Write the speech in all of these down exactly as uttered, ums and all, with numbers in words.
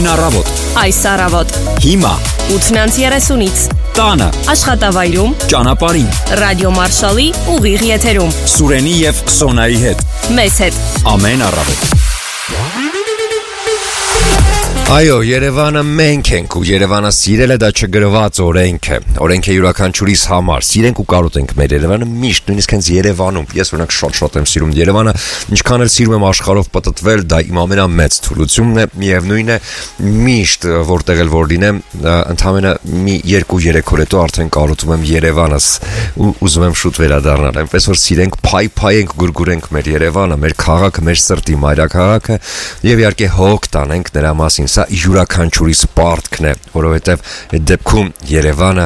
Ամեն առավոտ Այս առավոտ Հիմա ութնանց երեսունից Տանը Աշխատավայրում Ճանապարհին Ռադիո Մարշալի ուղիղ եթերում Սուրենի եւ Սոնայի հետ Մեզ հետ Ամեն առավոտ Այո, Երևանը մենք ենք ու Երևանը սիրելը դա չգրված օրենք է։ Օրենք է յուրաքանչյուրիս համար։ Սիրենք ու կարոտենք մեր Երևանը միշտ, նույնիսկ հենց Երևանում։ Ես օրինակ շատ-շատ եմ սիրում Երևանը, ինչքան էլ սիրում եմ աշխարհով պտտվել, դա իմ ամենամեծ թուլությունն է։ Միևնույն է, միշտ որտեղ էլ որ լինեմ, ընդամենը մի երկու-երեք օր հետո արդեն կարոտում եմ Երևանս ու ուզում եմ շուտ վերադառնալ։ Այնպես որ սիրենք, փայփայենք, գուրգուրենք մեր Երևանը, մեր քաղաքը, մեր սրտի մայրաքաղաքը եւ իհարկե հոգ տանենք նրա մասին։ Սա յուրաքանչյուրիս պարտքն է, որովհետև այդ դեպքում Երևանը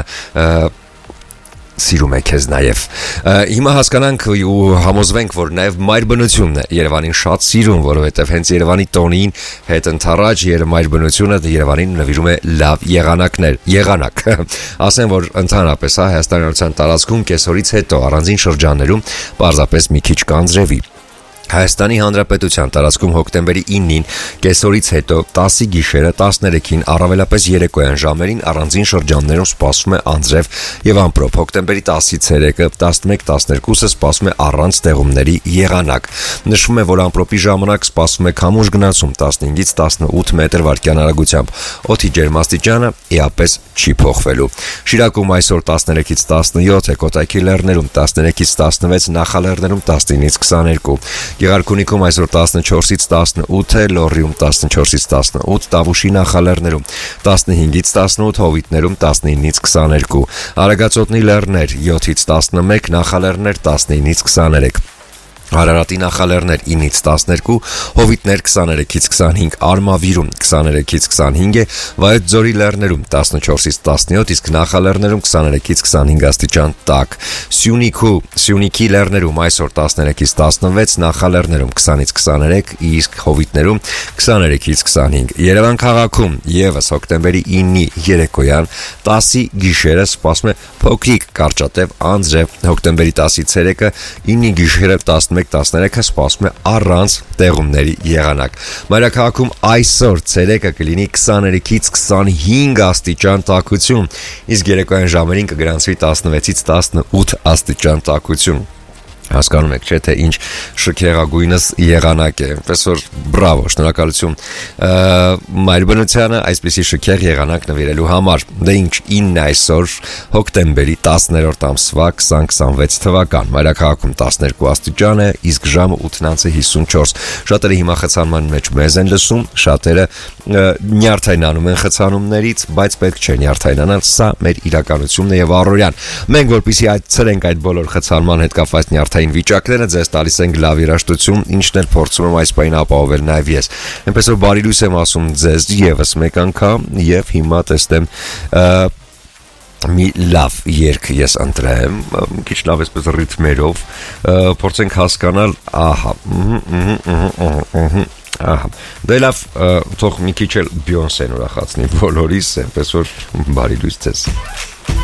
սիրում է քեզ նաև։ Հիմա հասկանանք ու համոզվենք, որ նաև մայրբնությունն է Երևանին շատ սիրում, որովհետև հենց Երևանի տոնին հետ ընթառաջ մայրբնությունը Երևանին նվիրում է լավ եղանակներ, եղանակ։ Ասեմ, որ ընդհանրապես Հայաստանյան տարածքում կեսօրից հետո առանձին շրջաններում պարզապես մի քիչ կանձրևի։ Հայաստանի Հանրապետության տարածքում հոկտեմբերի իննին կեսօրից հետո տասի գիշերը տասներեքին առավելապես երեկոյան ժամերին առանձին շրջաններում սպասվում է անձրև եւ ամպրոպ։ Հոկտեմբերի տասից ցերեկը տասնմեկ տասներկուսը սպասվում է առանց տեղումների եղանակ։ Նշվում է, որ ամպրոպի ժամանակ սպասվում է քամուշ գնացում տասնհինգից տասնութ մետր վարկյան արագությամբ։ Օդի ջերմաստիճանը էապես չի փոխվելու։ Շիրակում այսօր տասներեքից տասնյոթ է, Կոտայքի լեռներում տասներեքից տասնվեց, Նախալեռներում տասնինից քսաներկու։ Գեղարքունիքում այսօր տասնչորսից տասնութ է, Լոռիում տասնչորսից տասնութ, Տավուշի նախալեռներում տասնհինգից տասնութ, Հովիտներում տասնինից քսաներկու, Արագածոտնի լեռներ յոթից տասնմեկ, Նախալեռներ տասնինից քսաներեք։ Արարատի նախալեռներ ինից տասներկու, Հովիտներ քսաներեքից քսանհինգ, Արմավիրում քսաներեքից քսանհինգ է, Վայոց ձորի լեռներում տասնչորսից տասնյոթ, իսկ նախալեռներում քսաներեքից քսանհինգ աստիճան տաք։ Սյունիքու, Սյունիքի լեռներում այսօր տասներեքից տասնվեց, նախալեռներում քսանից քսաներեք, իսկ Հովիտներում քսաներեքից քսանհինգ։ Երևան քաղաքում եւս հոկտեմբերի իննի երեկոյան տասի գիշերը սպասվում է փոքրիկ կարճատև անձրև, հոկտեմբերի տասից ցերեկը իննի գիշերը տասնմեկ տասներեքը սպասվում է առանց տեղումների եղանակ։ Մայրաքաղաքում այսօր ցերեկը կլինի քսաներեքից քսանհինգ աստիճան տաքություն, իսկ երեկոյան ժամերին կգրանցվի տասնվեցից տասնութ աստիճան տաքություն։ Հասկանում եք, չէ՞, թե ինչ շքեղագույնս եղանակ է։ Այնպես որ բրավո, շնորհակալություն մայրբնությանը այսպիսի շքեղ եղանակ նվիրելու համար։ Դե ինչ ինն այսօր հոկտեմբերի տասներորդ ամսվա քսան քսանվեց թվական։ Մայրաքաղաքում տասներկու աստիճան է, իսկ ժամը ութ հիսունչորս։ Շատերը հիմա խցանման մեջ մեզ են լսում, շատերը նյարդայնանում են խցանումներից, բայց պետք չէ նյարդայնանալ, սա մեր իրականությունն է եւ առօրյան։ Մենք որպեսզի այցելենք այդ բոլոր խցանման հետ կապված նյարդային վիճակները, ձեզ տալիս ենք լավ երաժշտություն, ինչն էլ փորձում եմ այս պահին ապահովել նաեւ ես։ Այնպես որ բարի լույս եմ ասում ձեզ եւս մեկ անգամ եւ հիմա տեսնեմ մի լավ երգ ես ընտրեմ, քիչ լավ էսպես ռիթմերով, փորձենք հասկանալ, ահա, ահա, դե լավ, թող մի քիչ էլ Բյոնսեն ուրախացնի բոլորիս, այնպես որ բարի լույս ձեզ։